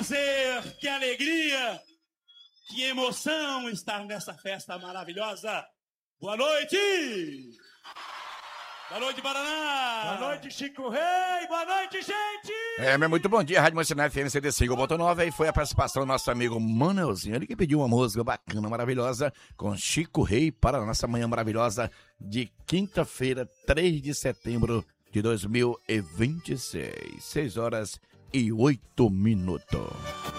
prazer, que alegria, que emoção estar nessa festa maravilhosa. Boa noite! Boa noite, Paraná! Boa noite, Chico Rei! Boa noite, gente! Meu muito bom dia, Rádio Mocinai FM 105.9. Aí foi a participação do nosso amigo Manelzinho, ele que pediu uma música bacana, maravilhosa, com Chico Rei para a nossa manhã maravilhosa de quinta-feira, 3 de setembro de 2026. 6 horas e 8 minutos.